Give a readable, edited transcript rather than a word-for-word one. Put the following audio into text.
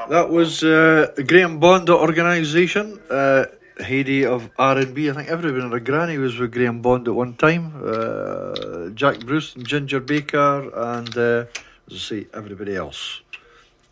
That was Graham Bond, the organisation. Heyday of R&B. I think everyone in a granny was with Graham Bond at one time. Jack Bruce and Ginger Baker and, as I say, everybody else.